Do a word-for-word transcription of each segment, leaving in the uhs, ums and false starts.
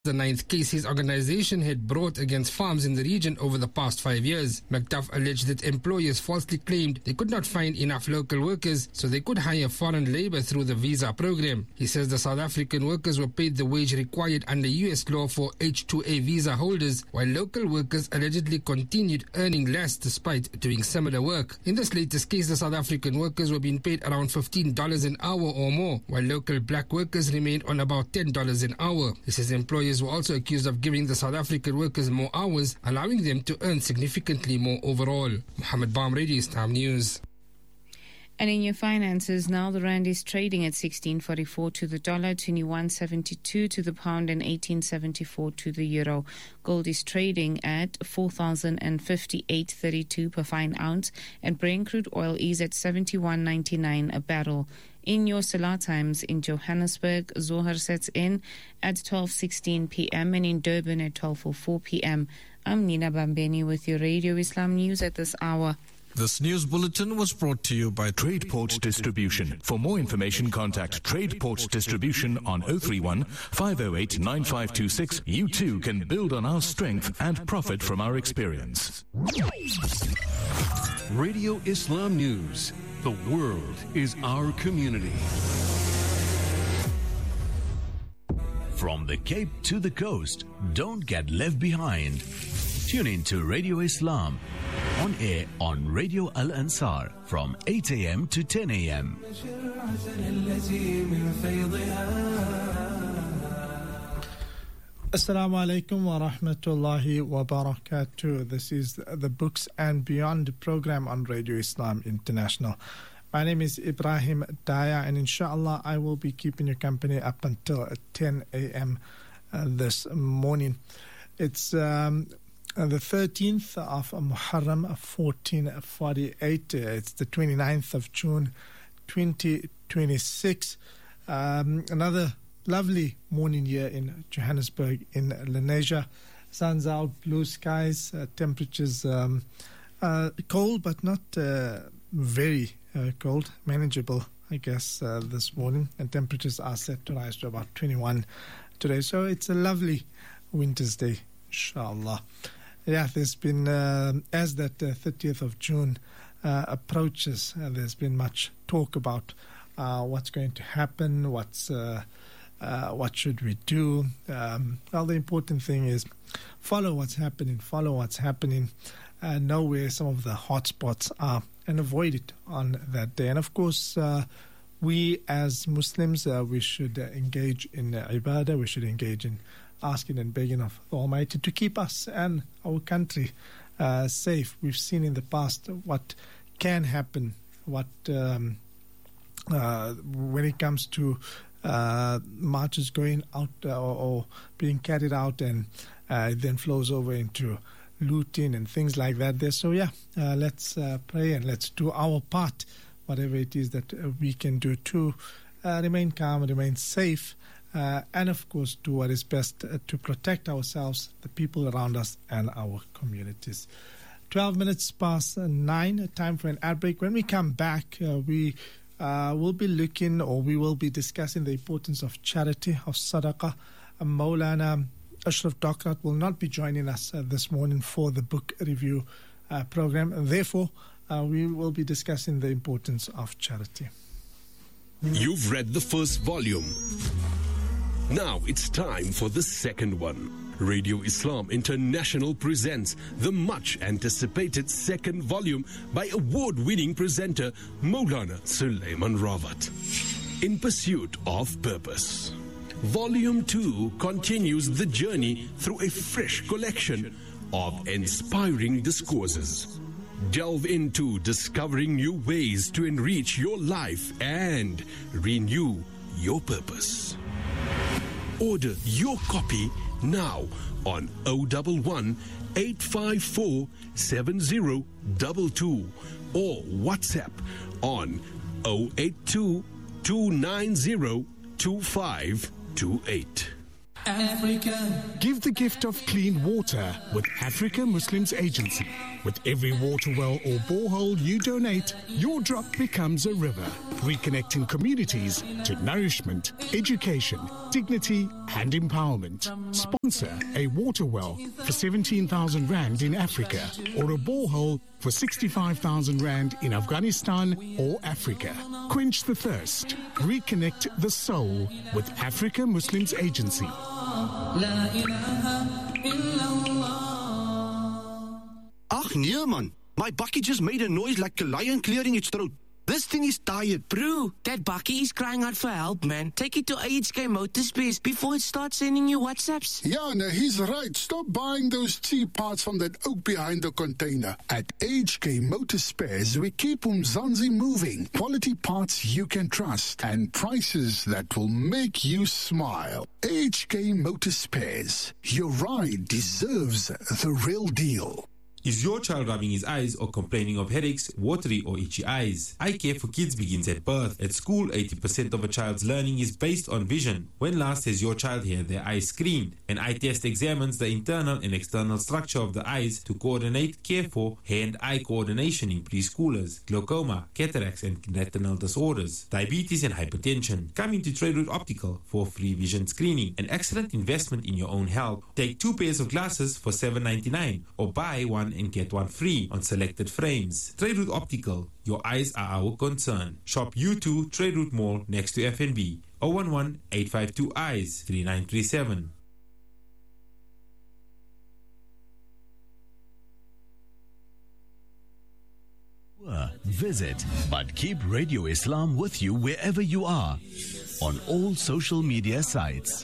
the ninth case his organization had brought against farms in the region over the past five years. McDuff alleged that employers falsely claimed they could not find enough local workers, so they could hire foreign labor through the visa program. He says the South African workers were paid the wage required under U S law for H two A visa holders, while local workers allegedly continued earning less despite doing similar work. In this latest case, the South African workers were being paid around fifteen dollars an hour or more, while local black workers remained on about ten dollars an hour. He says employers were also accused of giving the South African workers more hours, allowing them to earn significantly more overall. Mohammed Baum, Radio Islam News. And in your finances, now the rand is trading at sixteen forty-four to the dollar, twenty-one seventy-two to the pound, and eighteen seventy-four to the euro. Gold is trading at four thousand fifty-eight thirty-two per fine ounce, and Brent crude oil is at seventy-one ninety-nine a barrel. In your Salah times, in Johannesburg, Zohar sets in at twelve sixteen p.m. and in Durban at twelve oh four p.m. I'm Nina Bambeni with your Radio Islam News at this hour. This news bulletin was brought to you by TradePort Distribution. For more information, contact TradePort Distribution on oh three one, five oh eight, nine five two six. You too can build on our strength and profit from our experience. Radio Islam News. The world is our community. From the Cape to the coast, don't get left behind. Tune in to Radio Islam, on air on Radio Al Ansar from eight a.m. to ten a.m. Assalamu alaikum wa rahmatullahi wa barakatuh. This is the Books and Beyond program on Radio Islam International. My name is Ibrahim Daya, and inshallah I will be keeping you company up until ten a.m. Uh, this morning. It's um, the thirteenth of Muharram, fourteen forty-eight. It's the twenty-ninth of June, twenty twenty-six. Um, another lovely morning here in Johannesburg, in Lenasia. Sun's out, blue skies, uh, temperatures um, uh, cold, but not uh, very uh, cold, manageable, I guess, uh, this morning. And temperatures are set to rise to about twenty-one today. So it's a lovely winter's day, inshallah. Yeah, there's been, uh, as that uh, thirtieth of June uh, approaches, uh, there's been much talk about uh, what's going to happen, what's uh, uh, what should we do. Um, well, the important thing is follow what's happening, follow what's happening, uh, know where some of the hot spots are, and avoid it on that day. And of course, uh, we as Muslims, uh, we should uh, engage in uh, ibadah, we should engage in asking and begging of the Almighty to keep us and our country uh, safe. We've seen in the past what can happen, what um, uh, when it comes to uh, marches going out uh, or, or being carried out, and uh, it then flows over into looting and things like that there. So yeah, uh, let's uh, pray and let's do our part, whatever it is that uh, we can do to uh, remain calm, remain safe, Uh, and of course do what is best uh, to protect ourselves, the people around us, and our communities. twelve minutes past uh, nine, time for an ad break. When we come back, uh, we uh, will be looking, or we will be discussing the importance of charity, of sadaqah. Uh, Maulana Ashraf Dokrat will not be joining us uh, this morning for the book review uh, program. And therefore, uh, we will be discussing the importance of charity. You've read the first volume. Now it's time for the second one. Radio Islam International presents the much-anticipated second volume by award-winning presenter Maulana Sulaiman Rawat. In Pursuit of Purpose. Volume two continues the journey through a fresh collection of inspiring discourses. Delve into discovering new ways to enrich your life and renew your purpose. Order your copy now on oh one one, eight five four, seven oh two two or WhatsApp on oh eight two, two nine oh, two five two eight. Africa. Give the gift of clean water with Africa Muslims Agency. With every water well or borehole you donate, your drop becomes a river, reconnecting communities to nourishment, education, dignity and empowerment. Sponsor a water well for seventeen thousand rand in Africa or a borehole for sixty-five thousand rand in Afghanistan or Africa. Quench the thirst. Reconnect the soul with Africa Muslims Agency. Ach nee man, my bakkie just made a noise like a lion clearing its throat. This thing is tired. Bro, that bakkie is crying out for help, man. Take it to A H K Motorspace before it starts sending you WhatsApps. Yeah, no, he's right. Stop buying those cheap parts from that oak behind the container. At A H K Motorspares, we keep Umzansi moving. Quality parts you can trust and prices that will make you smile. A H K Motorspares. Your ride deserves the real deal. Is your child rubbing his eyes or complaining of headaches, watery or itchy eyes? Eye care for kids begins at birth. At school, eighty percent of a child's learning is based on vision. When last has your child had their eyes screened? An eye test examines the internal and external structure of the eyes to coordinate care for hand-eye coordination in preschoolers, glaucoma, cataracts and retinal disorders, diabetes and hypertension. Come into Trade Route Optical for free vision screening, an excellent investment in your own health. Take two pairs of glasses for seven ninety-nine or buy one and get one free on selected frames. Trade Route Optical, your eyes are our concern. Shop U two Trade Route Mall next to F N B. zero one one, eight five two, eyes, three nine three seven. Visit, but keep Radio Islam with you wherever you are on all social media sites.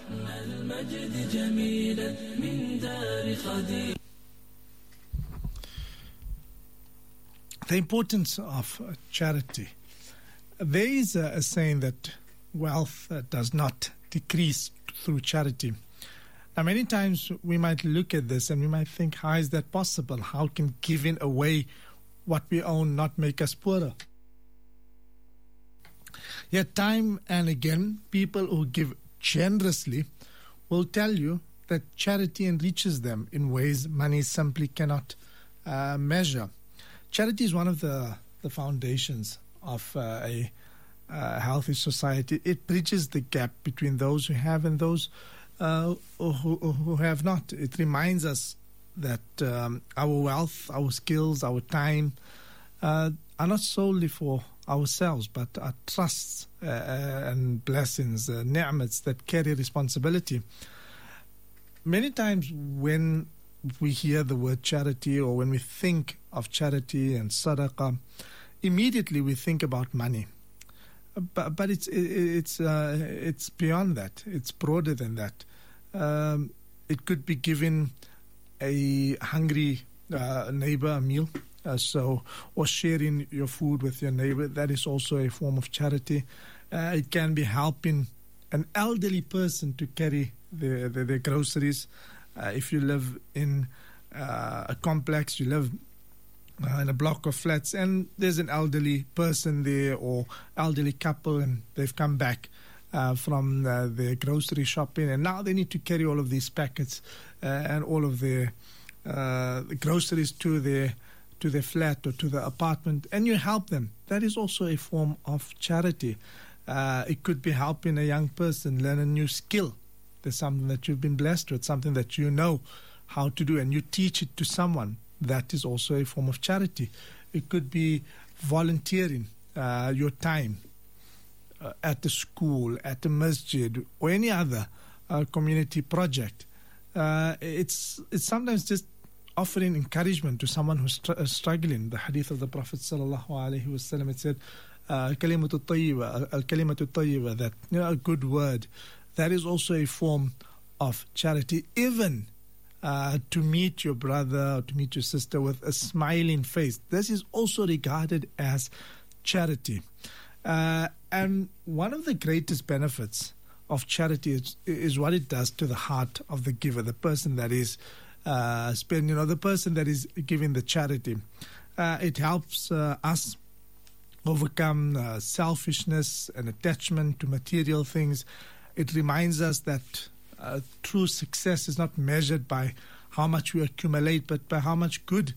The importance of uh, charity. There is a, a saying that wealth uh, does not decrease through charity. Now, many times we might look at this and we might think, how is that possible? How can giving away what we own not make us poorer? Yet time and again, people who give generously will tell you that charity enriches them in ways money simply cannot uh, measure. Charity is one of the, the foundations of uh, a uh, healthy society. It bridges the gap between those who have and those uh, who, who have not. It reminds us that um, our wealth, our skills, our time uh, are not solely for ourselves, but are trusts uh, and blessings, uh, ni'mats that carry responsibility. Many times when we hear the word charity or when we think of charity and sadaqah, immediately we think about money. But, but it's it's uh, it's beyond that. It's broader than that. Um, it could be giving a hungry uh, neighbor a meal, uh, so or sharing your food with your neighbor. That is also a form of charity. Uh, it can be helping an elderly person to carry their, their, their groceries. Uh, if you live in uh, a complex, you live uh, in a block of flats, and there's an elderly person there or elderly couple, and they've come back uh, from uh, their grocery shopping, and now they need to carry all of these packets uh, and all of their uh, groceries to their to their flat or to the apartment, and you help them. That is also a form of charity. Uh, it could be helping a young person learn a new skill. There's something that you've been blessed with, something that you know how to do, and you teach it to someone. That is also a form of charity. It could be volunteering uh, your time uh, at the school, at the masjid, or any other uh, community project. Uh, it's it's sometimes just offering encouragement to someone who's str- uh, struggling. The hadith of the Prophet sallallahu alaihi wasallam, it said, "Kalimatu tayyiba, al-kalimatu tayyiba," that, you know, a good word. That is also a form of charity. Even uh, to meet your brother or to meet your sister with a smiling face, this is also regarded as charity. Uh, and one of the greatest benefits of charity is, is what it does to the heart of the giver, the person that is uh, spending, you know, the person that is giving the charity. Uh, it helps uh, us overcome uh, selfishness and attachment to material things. It reminds us that uh, true success is not measured by how much we accumulate, but by how much good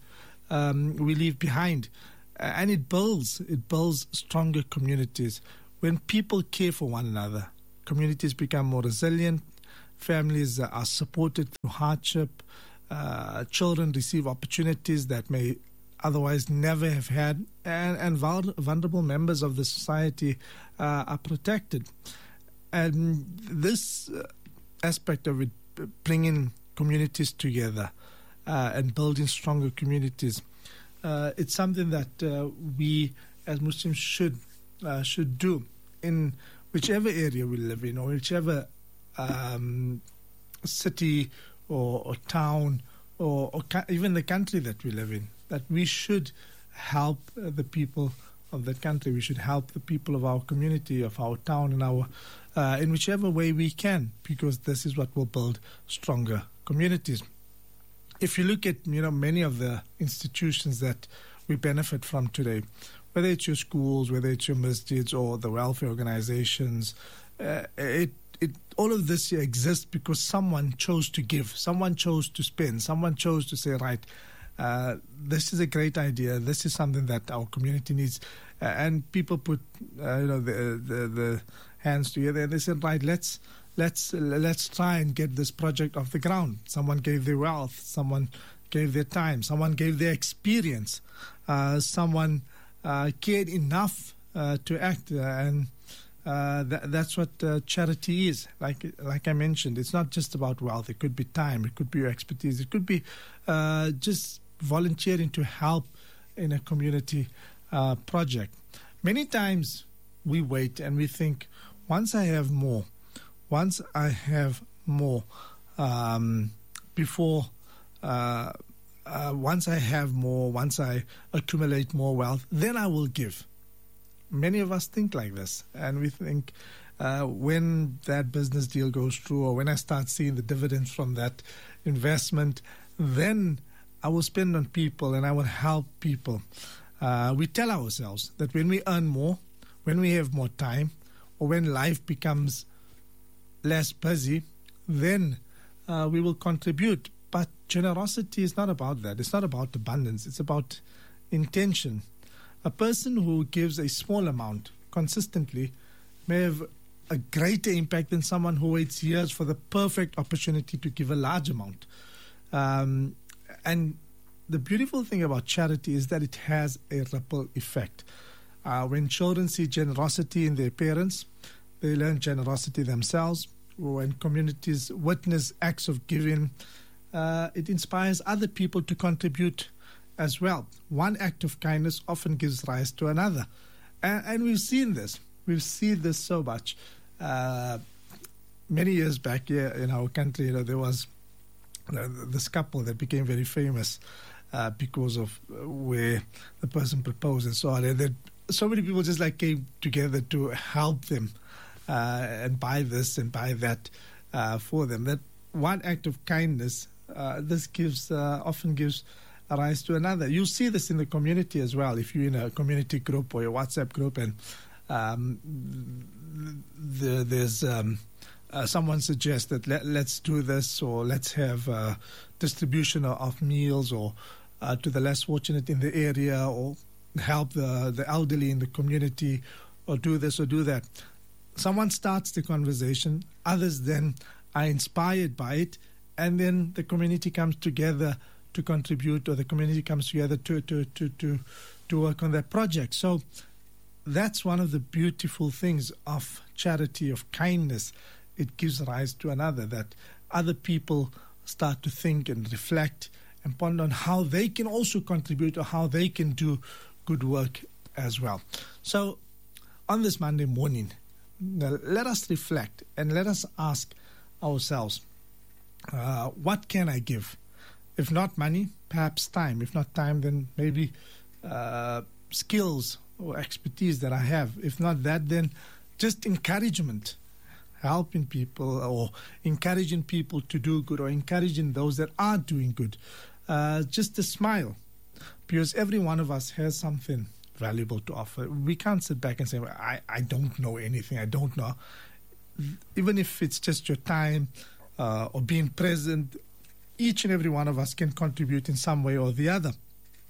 um, we leave behind. Uh, and it builds, it builds stronger communities. When people care for one another, communities become more resilient, families are supported through hardship, uh, children receive opportunities that may otherwise never have had, and, and vulnerable members of the society uh, are protected. And this aspect of it, bringing communities together uh, and building stronger communities, uh, it's something that uh, we as Muslims should uh, should do in whichever area we live in, or whichever um, city or, or town or, or ca- even the country that we live in. That we should help uh, the people of that country. We should help the people of our community, of our town, and our uh, in whichever way we can, because this is what will build stronger communities. If you look at you know many of the institutions that we benefit from today, whether it's your schools, whether it's your masjids or the welfare organizations, uh, it it all of this exists because someone chose to give, someone chose to spend, someone chose to say, right, Uh, this is a great idea. This is something that our community needs, uh, and people put, uh, you know, the, the the hands together. And they said, right, let's let's let's try and get this project off the ground. Someone gave their wealth, someone gave their time, someone gave their experience, uh, someone uh, cared enough uh, to act, uh, and uh, th- that's what uh, charity is. Like like I mentioned, it's not just about wealth. It could be time. It could be your expertise. It could be uh, just volunteering to help in a community uh, project. Many times we wait and we think, once I have more, once I have more, um, before, uh, uh, once I have more, once I accumulate more wealth, then I will give. Many of us think like this, and we think uh, when that business deal goes through, or when I start seeing the dividends from that investment, then I will spend on people and I will help people. Uh, we tell ourselves that when we earn more, when we have more time, or when life becomes less busy, then uh, we will contribute. But generosity is not about that. It's not about abundance. It's about intention. A person who gives a small amount consistently may have a greater impact than someone who waits years for the perfect opportunity to give a large amount. Um, And the beautiful thing about charity is that it has a ripple effect. Uh, when children see generosity in their parents, they learn generosity themselves. When communities witness acts of giving, uh, it inspires other people to contribute as well. One act of kindness often gives rise to another. And, and we've seen this. We've seen this so much. Uh, many years back here in our country, you know, there was this couple that became very famous uh, because of where the person proposed and so on. And then so many people just like came together to help them uh, and buy this and buy that uh, for them. That one act of kindness, uh, this gives uh, often gives a rise to another. You see this in the community as well. If you're in a community group or a WhatsApp group and um, the, there's... Um, Uh, someone suggests that let, let's do this, or let's have uh, distribution of, of meals, or uh, to the less fortunate in the area, or help the, the elderly in the community, or do this or do that. Someone starts the conversation, others then are inspired by it, and then the community comes together to contribute, or the community comes together to, to, to, to, to work on that project. So that's one of the beautiful things of charity, of kindness. It gives rise to another, that other people start to think and reflect and ponder on how they can also contribute, or how they can do good work as well. So on this Monday morning, let us reflect and let us ask ourselves, uh, what can I give? If not money, perhaps time. If not time, then maybe uh, skills or expertise that I have. If not that, then just encouragement. Helping people, or encouraging people to do good, or encouraging those that are doing good. Uh, just a smile, because every one of us has something valuable to offer. We can't sit back and say, well, I, I don't know anything, I don't know. Even if it's just your time uh, or being present, each and every one of us can contribute in some way or the other.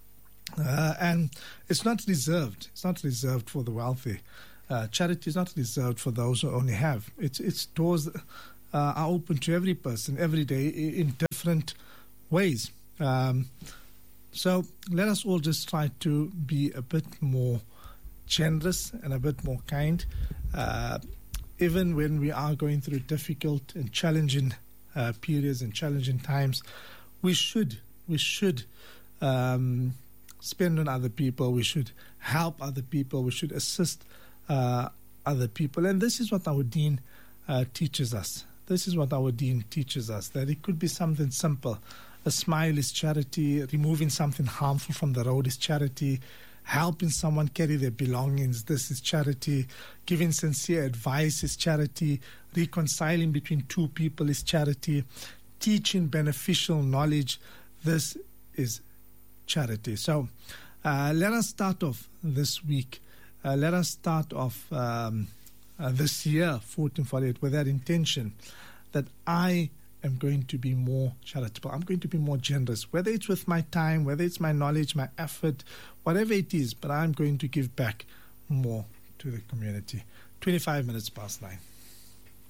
Uh, and it's not reserved. It's not reserved for the wealthy. Uh, charity is not reserved for those who only have. It's its doors uh, are open to every person every day in different ways. Um, so let us all just try to be a bit more generous and a bit more kind, uh, even when we are going through difficult and challenging uh, periods and challenging times. We should we should. Um, spend on other people, we should help other people, we should assist uh, other people. And this is what our deen uh, teaches us. This is what our deen teaches us, that it could be something simple. A smile is charity, removing something harmful from the road is charity, helping someone carry their belongings, this is charity, giving sincere advice is charity, reconciling between two people is charity, teaching beneficial knowledge, this is charity. So uh, let us start off this week. Uh, let us start off um, uh, this year, fourteen forty-eight, with that intention that I am going to be more charitable. I'm going to be more generous, whether it's with my time, whether it's my knowledge, my effort, whatever it is, but I'm going to give back more to the community. twenty-five minutes past nine.